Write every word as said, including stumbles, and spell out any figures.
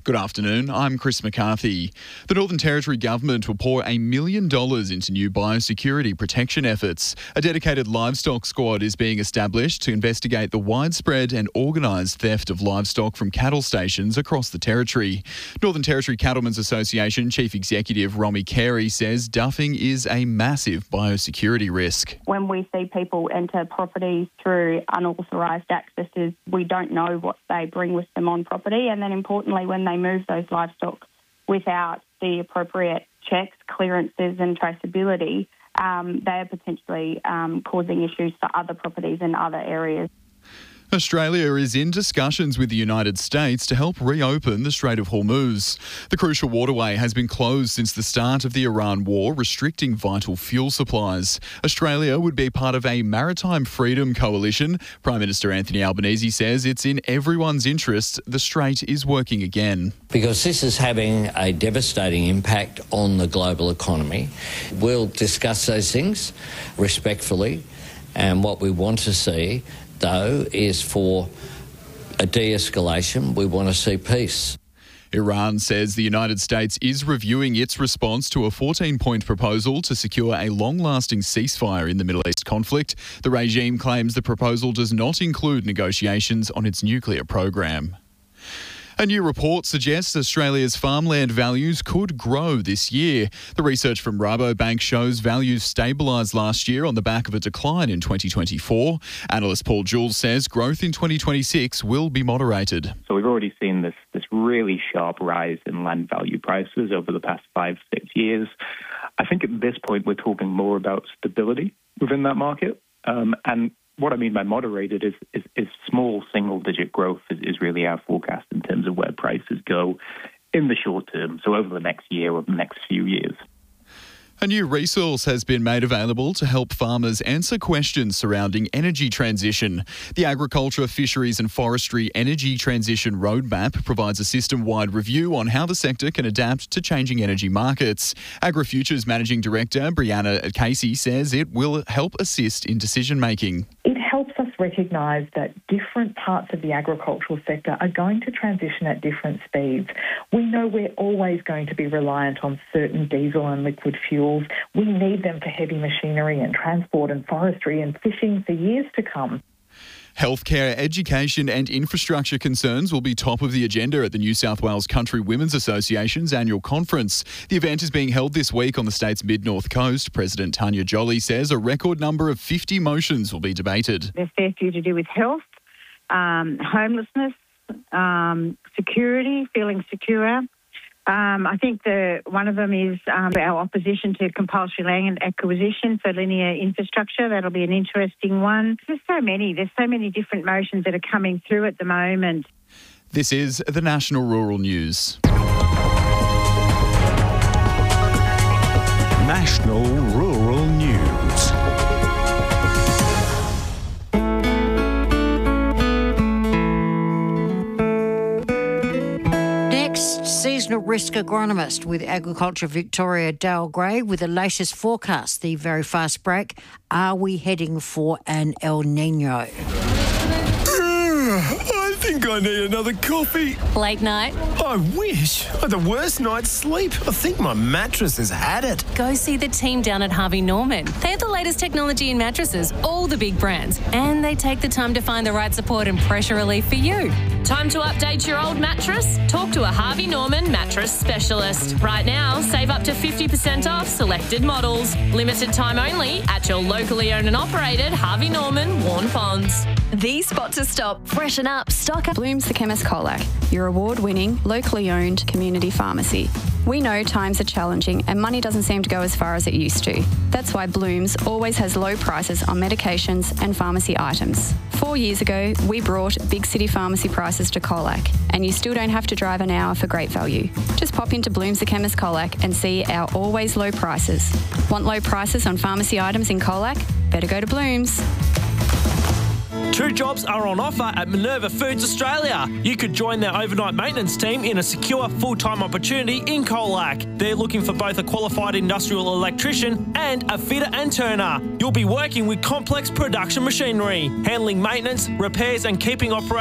Good afternoon, I'm Chris McCarthy. The Northern Territory Government will pour a million dollars into new biosecurity protection efforts. A dedicated livestock squad is being established to investigate the widespread and organised theft of livestock from cattle stations across the Territory. Northern Territory Cattlemen's Association Chief Executive Romy Carey says duffing is a massive biosecurity risk. When we see people enter properties through unauthorised accesses, we don't know what they bring with them on property, and then importantly when they move those livestock without the appropriate checks, clearances and traceability, um, they are potentially um, causing issues for other properties in other areas. Australia is in discussions with the United States to help reopen the Strait of Hormuz. The crucial waterway has been closed since the start of the Iran war, restricting vital fuel supplies. Australia would be part of a maritime freedom coalition. Prime Minister Anthony Albanese says it's in everyone's interest the strait is working again. Because this is having a devastating impact on the global economy. We'll discuss those things respectfully, and what we want to see though, is for a de-escalation. We want to see peace. Iran says the United States is reviewing its response to a fourteen-point proposal to secure a long-lasting ceasefire in the Middle East conflict. The regime claims the proposal does not include negotiations on its nuclear program. A new report suggests Australia's farmland values could grow this year. The research from Rabobank shows values stabilised last year on the back of a decline in twenty twenty-four. Analyst Paul Jules says growth in twenty twenty-six will be moderated. So we've already seen this, this really sharp rise in land value prices over the past five, six years. I think at this point we're talking more about stability within that market. Um, and what I mean by moderated is, is, is small single-digit growth is, is really our forecast in terms of where prices go in the short term, so over the next year or the next few years. A new resource has been made available to help farmers answer questions surrounding energy transition. The Agriculture, Fisheries and Forestry Energy Transition Roadmap provides a system-wide review on how the sector can adapt to changing energy markets. AgriFutures Managing Director Brianna Casey says it will help assist in decision-making. It helps us recognise that different parts of the agricultural sector are going to transition at different speeds. We know we're always going to be reliant on certain diesel and liquid fuels. We need them for heavy machinery and transport and forestry and fishing for years to come. Healthcare, education and infrastructure concerns will be top of the agenda at the New South Wales Country Women's Association's annual conference. The event is being held this week on the state's mid-north coast. President Tanya Jolly says a record number of fifty motions will be debated. There's fair few to do with health, um, homelessness, um, security, feeling secure. Um, I think the one of them is um, our opposition to compulsory land acquisition for linear infrastructure. That'll be an interesting one. There's so many. There's so many different motions that are coming through at the moment. This is the National Rural News. National Rural News. Seasonal risk agronomist with Agriculture Victoria, Dale Gray, with the latest forecast. The very fast break. Are we heading for an El Nino? I think I need another coffee. Late night? I wish. I had the worst night's sleep. I think my mattress has had it. Go see the team down at Harvey Norman. They have the latest technology in mattresses, all the big brands, and they take the time to find the right support and pressure relief for you. Time to update your old mattress? Talk to a Harvey Norman mattress specialist. Right now, save up to fifty percent off selected models. Limited time only at your locally owned and operated Harvey Norman, Warn Ponds. The spot to stop, freshen up, stock up. Blooms the Chemist Colac, your award-winning, locally owned community pharmacy. We know times are challenging and money doesn't seem to go as far as it used to. That's why Blooms always has low prices on medications and pharmacy items. Four years ago, we brought big city pharmacy prices to Colac, and you still don't have to drive an hour for great value. Just pop into Blooms the Chemist Colac and see our always low prices. Want low prices on pharmacy items in Colac? Better go to Blooms. Two jobs are on offer at Minerva Foods Australia. You could join their overnight maintenance team in a secure full-time opportunity in Colac. They're looking for both a qualified industrial electrician and a fitter and turner. You'll be working with complex production machinery, handling maintenance, repairs and keeping operations